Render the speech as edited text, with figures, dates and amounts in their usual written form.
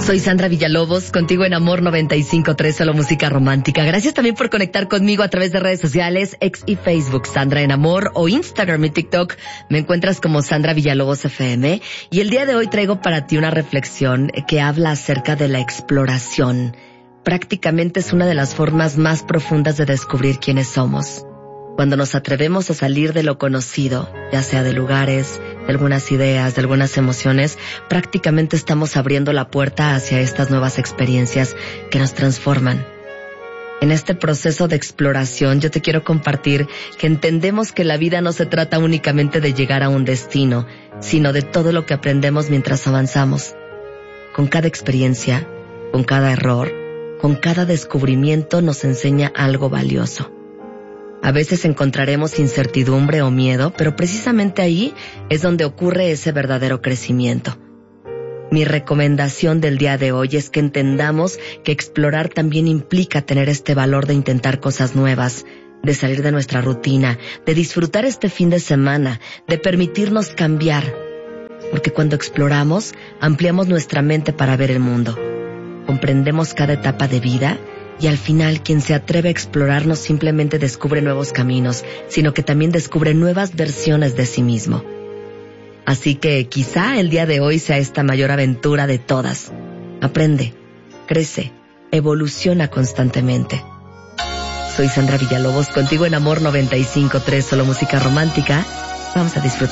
Soy Sandra Villalobos, contigo en Amor 95.3, solo música romántica. Gracias también por conectar conmigo a través de redes sociales, X y Facebook, Sandra en Amor, o Instagram y TikTok. Me encuentras como Sandra Villalobos FM. Y el día de hoy traigo para ti una reflexión que habla acerca de la exploración. Prácticamente es una de las formas más profundas de descubrir quiénes somos. Cuando nos atrevemos a salir de lo conocido, ya sea de lugares, de algunas ideas, de algunas emociones, prácticamente estamos abriendo la puerta hacia estas nuevas experiencias que nos transforman. En este proceso de exploración yo te quiero compartir que entendemos que la vida no se trata únicamente de llegar a un destino, sino de todo lo que aprendemos mientras avanzamos. Con cada experiencia, con cada error, con cada descubrimiento nos enseña algo valioso. A veces encontraremos incertidumbre o miedo, pero precisamente ahí es donde ocurre ese verdadero crecimiento. Mi recomendación del día de hoy es que entendamos que explorar también implica tener este valor de intentar cosas nuevas, de salir de nuestra rutina, de disfrutar este fin de semana, de permitirnos cambiar. Porque cuando exploramos, ampliamos nuestra mente para ver el mundo. Comprendemos cada etapa de vida. Y al final, quien se atreve a explorar no simplemente descubre nuevos caminos, sino que también descubre nuevas versiones de sí mismo. Así que quizá el día de hoy sea esta mayor aventura de todas. Aprende, crece, evoluciona constantemente. Soy Sandra Villalobos, contigo en Amor 95.3, solo música romántica. Vamos a disfrutar.